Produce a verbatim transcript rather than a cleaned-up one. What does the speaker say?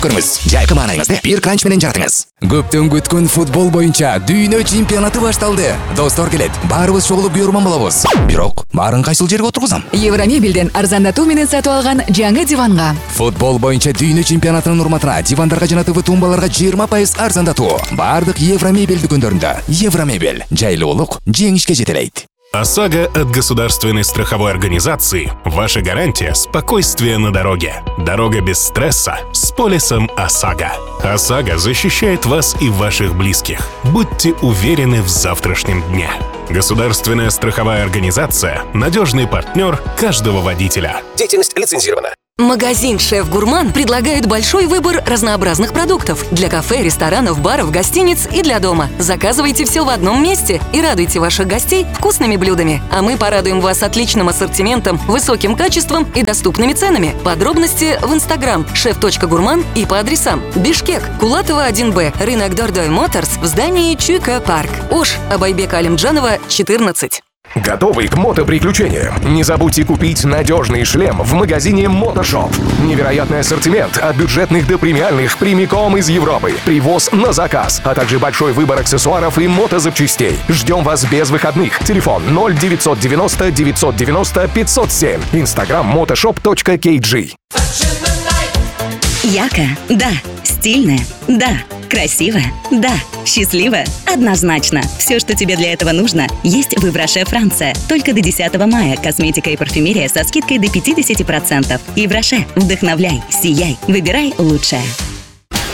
Көріңіз, жайқы маңайыңызды бир кранч менен жаратыңыз. Көптөн күткөн футбол боюнча дүйнө чемпионаты башталды. Достор келет, баарыбыз чогулуп көрмөн болобуз. Бирок, баарын кайсыл жерге отургузам? Евромебелден арзандатуу менен сатып алган жаңы диванга. Футбол боюнча дүйнө чемпионатынын урматына дивандарга жана ТВ тумбаларга жыйырма пайыз арзандатуу. Бардык Евромебель дүкөндөрүндө. Евромебель, жайлуулук жеңишке жетелейт. ОСАГО от государственной страховой организации – ваша гарантия спокойствия на дороге. Дорога без стресса с полисом ОСАГО. ОСАГО защищает вас и ваших близких. Будьте уверены в завтрашнем дне. Государственная страховая организация – надежный партнер каждого водителя. Деятельность лицензирована. Магазин «Шеф-Гурман» предлагает большой выбор разнообразных продуктов для кафе, ресторанов, баров, гостиниц и для дома. Заказывайте все в одном месте и радуйте ваших гостей вкусными блюдами. А мы порадуем вас отличным ассортиментом, высоким качеством и доступными ценами. Подробности в Инстаграм шеф.гурман и по адресам: Бишкек, Кулатова один Б, рынок Дордой Моторс в здании Чуйка Парк, Ош, Абайбека Алимджанова, четырнадцать. Готовы к мотоприключениям? Не забудьте купить надежный шлем в магазине Мотошоп. Невероятный ассортимент от бюджетных до премиальных прямиком из Европы. Привоз на заказ, а также большой выбор аксессуаров и мотозапчастей. Ждем вас без выходных. Телефон ноль девятьсот девяносто девятьсот девяносто пятьсот семь. Инстаграм мотошоп точка кей джи. Ярко? Да. Стильно? Да. Красиво? Да. Счастливо? Однозначно. Все, что тебе для этого нужно, есть в Ивраше Франция. Только до десятого мая косметика и парфюмерия со скидкой до пятьдесят процентов. Ивраше. Вдохновляй, сияй, выбирай лучшее.